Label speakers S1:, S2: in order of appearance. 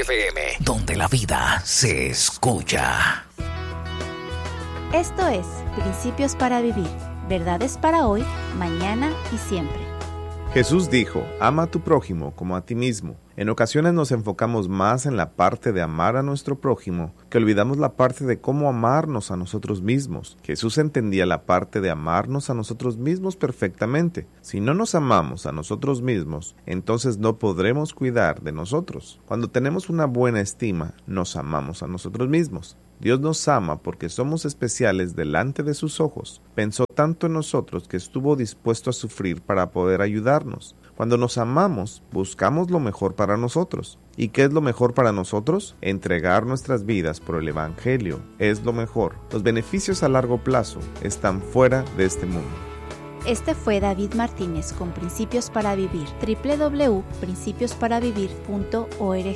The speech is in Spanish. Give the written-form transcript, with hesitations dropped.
S1: FM, donde la vida se escucha.
S2: Esto es Principios para Vivir, verdades para hoy, mañana y siempre.
S3: Jesús dijo, ama a tu prójimo como a ti mismo. En ocasiones nos enfocamos más en la parte de amar a nuestro prójimo que olvidamos la parte de cómo amarnos a nosotros mismos. Jesús entendía la parte de amarnos a nosotros mismos perfectamente. Si no nos amamos a nosotros mismos, entonces no podremos cuidar de nosotros. Cuando tenemos una buena estima, nos amamos a nosotros mismos. Dios nos ama porque somos especiales delante de sus ojos. Pensó tanto en nosotros que estuvo dispuesto a sufrir para poder ayudarnos. Cuando nos amamos, buscamos lo mejor para nosotros. ¿Y qué es lo mejor para nosotros? Entregar nuestras vidas por el Evangelio es lo mejor. Los beneficios a largo plazo están fuera de este mundo.
S2: Este fue David Martínez con Principios para Vivir. www.principiosparavivir.org